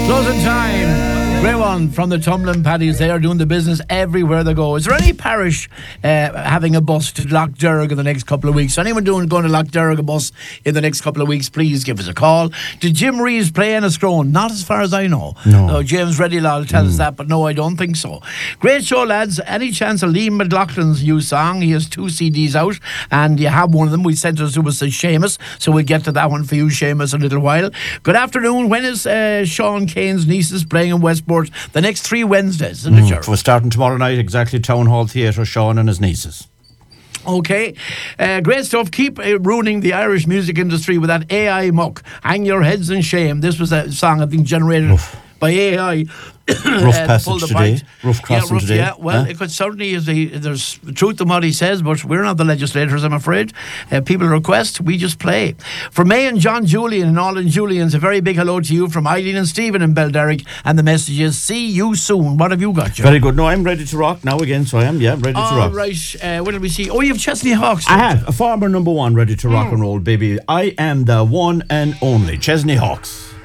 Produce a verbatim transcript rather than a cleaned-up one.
Closing time. Great one from the Tumbling Paddies. They are doing the business everywhere they go. Is there any parish uh, having a bus to Loch Derg in the next couple of weeks? So anyone doing going to Loch Derg a bus in the next couple of weeks, please give us a call. Did Jim Reeves play Enniscrone? Not as far as I know. No. no James Reddylal will tell mm. us that, but no, I don't think so. Great show, lads. Any chance of Liam McLaughlin's new song? He has two C Ds out, and you have one of them. We sent it to us as Seamus, so we'll get to that one for you, Seamus, in a little while. Good afternoon. When is uh, Sean Kane's nieces playing in Westport? The next three Wednesdays, isn't it, mm, We're starting tomorrow night, exactly, Town Hall Theatre, Sean and his nieces. Okay, uh, great stuff. Keep uh, ruining the Irish music industry with that A I muck. Hang your heads in shame. This was a song I think generated Oof. by A I. Rough uh, passage the today. Rough crossing yeah, rough, today. Yeah, well, huh? it could certainly is the there's truth in what he says, but we're not the legislators, I'm afraid. Uh, people request, we just play. For May and John Julian and all in Julians, a very big hello to you from Eileen and Stephen in Belderrick, and the message is see you soon. What have you got, Joe? Very good. No, I'm ready to rock now again, so I am, yeah, ready all to rock. Right, uh, what did we see? Oh, you have Chesney Hawks. I have a farmer number one ready to rock mm. and roll, baby. I am the one and only Chesney Hawks.